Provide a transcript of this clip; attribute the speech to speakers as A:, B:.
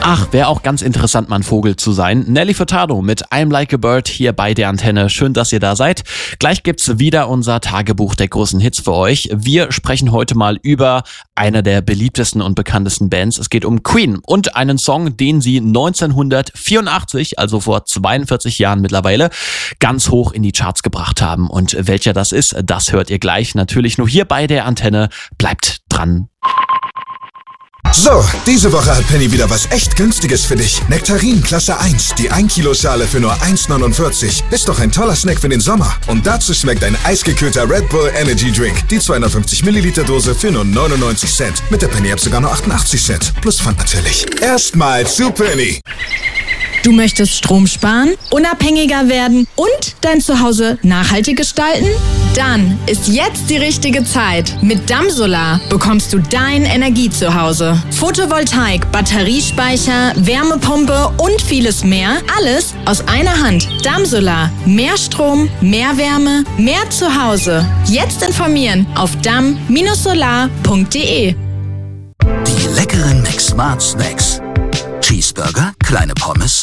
A: Ach, wäre auch ganz interessant, mal ein Vogel zu sein. Nelly Furtado mit I'm Like a Bird hier bei der Antenne. Schön, dass ihr da seid. Gleich gibt's wieder unser Tagebuch der großen Hits für euch. Wir sprechen heute mal über eine der beliebtesten und bekanntesten Bands. Es geht um Queen und einen Song, den sie 1984, also vor 42 Jahren mittlerweile, ganz hoch in die Charts gebracht haben. Und welcher das ist, das hört ihr gleich. Natürlich nur hier bei der Antenne. Bleibt dran.
B: So, diese Woche hat Penny wieder was echt Günstiges für dich. Nektarin Klasse 1, die 1 Kilo Schale für nur 1,49. Ist doch ein toller Snack für den Sommer. Und dazu schmeckt ein eisgekühlter Red Bull Energy Drink. Die 250 Milliliter Dose für nur 99 Cent. Mit der Penny-App sogar nur 88 Cent. Plus Pfand natürlich. Erstmal zu Penny.
C: Du möchtest Strom sparen, unabhängiger werden und dein Zuhause nachhaltig gestalten? Dann ist jetzt die richtige Zeit. Mit Dammsolar bekommst du dein Energiezuhause. Photovoltaik, Batteriespeicher, Wärmepumpe und vieles mehr. Alles aus einer Hand. Dammsolar. Mehr Strom, mehr Wärme, mehr Zuhause. Jetzt informieren auf damm-solar.de.
D: Die leckeren McSmart Snacks. Cheeseburger, kleine Pommes,